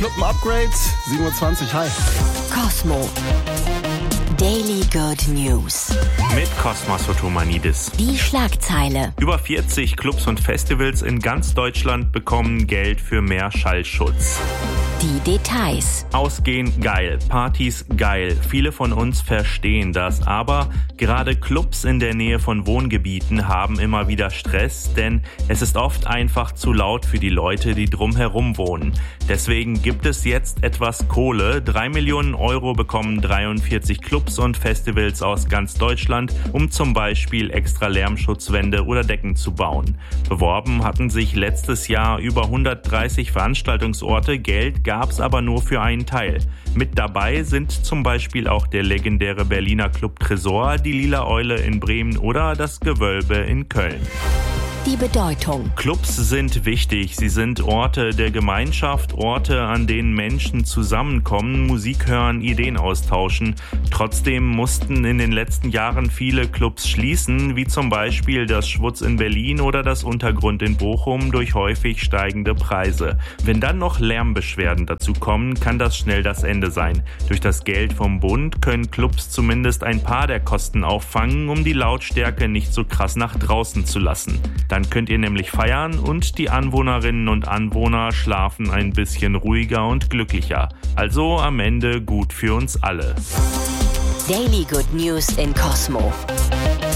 Upgrade, 7.20 Uhr, hi. Cosmo. Daily Good News. Mit Kosmas Otomanidis. Die Schlagzeile. Über 40 Clubs und Festivals in ganz Deutschland bekommen Geld für mehr Schallschutz. Die Details. Ausgehen geil, Partys geil. Viele von uns verstehen das, aber gerade Clubs in der Nähe von Wohngebieten haben immer wieder Stress, denn es ist oft einfach zu laut für die Leute, die drumherum wohnen. Deswegen gibt es jetzt etwas Kohle. 3 Millionen Euro bekommen 43 Clubs und Festivals aus ganz Deutschland, um zum Beispiel extra Lärmschutzwände oder Decken zu bauen. Beworben hatten sich letztes Jahr über 130 Veranstaltungsorte. Geld gab's aber nur für einen Teil. Mit dabei sind zum Beispiel auch der legendäre Berliner Club Tresor, die Lila Eule in Bremen oder das Gewölbe in Köln. Die Bedeutung. Clubs sind wichtig. Sie sind Orte der Gemeinschaft, Orte, an denen Menschen zusammenkommen, Musik hören, Ideen austauschen. Trotzdem mussten in den letzten Jahren viele Clubs schließen, wie zum Beispiel das Schwutz in Berlin oder das Untergrund in Bochum durch häufig steigende Preise. Wenn dann noch Lärmbeschwerden dazu kommen, kann das schnell das Ende sein. Durch das Geld vom Bund können Clubs zumindest ein paar der Kosten auffangen, um die Lautstärke nicht so krass nach draußen zu lassen. Dann könnt ihr nämlich feiern und die Anwohnerinnen und Anwohner schlafen ein bisschen ruhiger und glücklicher. Also am Ende gut für uns alle. Daily Good News in Cosmo.